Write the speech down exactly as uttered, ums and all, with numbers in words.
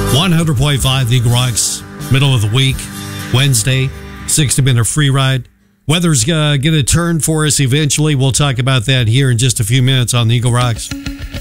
one hundred point five The Eagle Rocks, middle of the week, Wednesday, sixty minute free ride. Weather's uh, going to turn for us eventually. We'll talk about that here in just a few minutes on The Eagle Rocks.